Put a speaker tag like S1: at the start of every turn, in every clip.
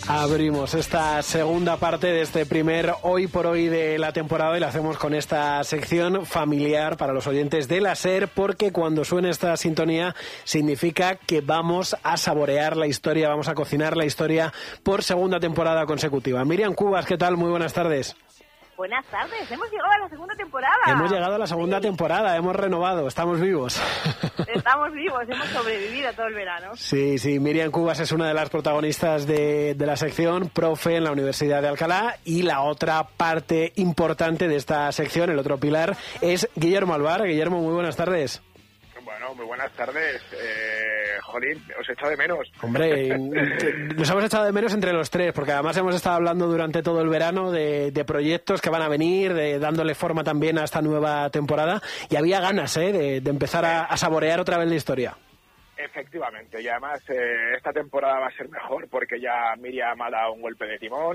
S1: Abrimos esta segunda parte de este primer Hoy por Hoy de la temporada y la hacemos con esta sección familiar para los oyentes de la SER, porque cuando suene esta sintonía significa que vamos a saborear la historia, vamos a cocinar la historia por segunda temporada consecutiva. Miriam Cubas, ¿qué tal? Muy buenas tardes.
S2: Buenas tardes, hemos llegado a la segunda temporada.
S1: Hemos llegado a la segunda temporada, hemos renovado, estamos vivos.
S2: Estamos vivos, hemos sobrevivido todo el verano.
S1: Sí, Miriam Cubas es una de las protagonistas de la sección, profe en la Universidad de Alcalá, y la otra parte importante de esta sección, el otro pilar, es Guillermo Alvar. Guillermo, muy buenas tardes.
S3: Bueno, muy buenas tardes. Jolín, os he echado de menos.
S1: Hombre, nos hemos echado de menos entre los tres, porque además hemos estado hablando durante todo el verano de proyectos que van a venir, dándole forma también a esta nueva temporada, y había ganas de empezar a saborear otra vez la historia.
S3: Efectivamente, y además esta temporada va a ser mejor porque ya Miriam ha dado un golpe de timón.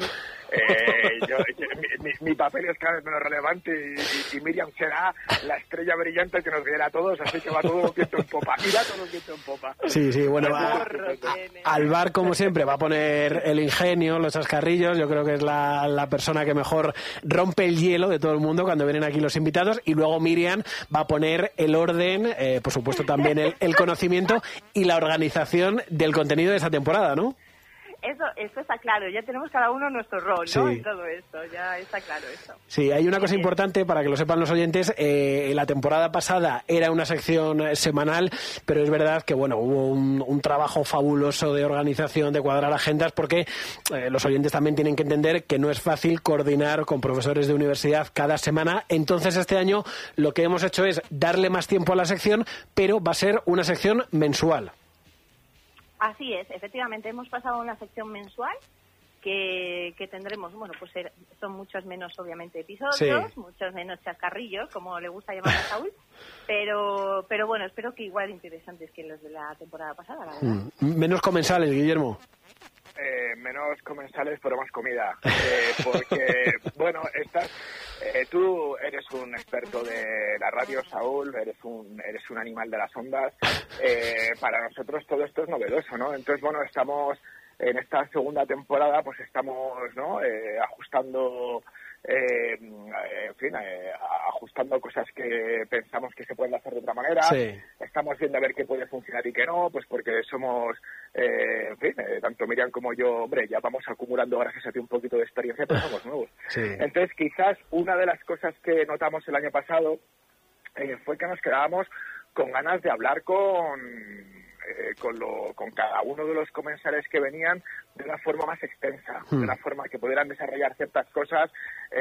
S3: Mi papel es cada vez menos relevante y Miriam será la estrella brillante que nos guiará a todos, así que va todo viento en popa. Irá todo viento en popa.
S1: Sí, bueno, Alvar, como siempre, va a poner el ingenio, los chascarrillos. Yo creo que es la persona que mejor rompe el hielo de todo el mundo cuando vienen aquí los invitados, y luego Miriam va a poner el orden, por supuesto también el conocimiento y la organización del contenido de esta temporada, ¿no?
S2: Eso está claro, ya tenemos cada uno nuestro rol, ¿no?
S1: Sí.
S2: En todo esto, ya está claro eso.
S1: Sí, hay una cosa importante para que lo sepan los oyentes. La temporada pasada era una sección semanal, pero es verdad que bueno, hubo un trabajo fabuloso de organización, de cuadrar agendas, porque los oyentes también tienen que entender que no es fácil coordinar con profesores de universidad cada semana. Entonces este año lo que hemos hecho es darle más tiempo a la sección, pero va a ser una sección mensual.
S2: Así es, efectivamente, hemos pasado a una sección mensual que tendremos, bueno, pues son muchos menos, obviamente, episodios, sí, muchos menos chascarrillos, como le gusta llamar a Saúl, pero bueno, espero que igual interesantes que los de la temporada pasada, la verdad.
S1: Menos comensales, Guillermo.
S3: Menos comensales, pero más comida. Porque, bueno, tú eres un experto de la radio, Saúl, eres un animal de las ondas. Para nosotros todo esto es novedoso, ¿no? Entonces, bueno, estamos en esta segunda temporada, pues estamos, ¿no? Ajustando... ajustando cosas que pensamos que se pueden hacer de otra manera. Sí. Estamos viendo a ver qué puede funcionar y qué no, pues porque somos, tanto Miriam como yo, hombre, ya vamos acumulando gracias a ti un poquito de experiencia, pero somos nuevos. Sí. Entonces, quizás una de las cosas que notamos el año pasado fue que nos quedábamos con ganas de hablar con cada uno de los comensales que venían de una forma más extensa, de una forma que pudieran desarrollar ciertas cosas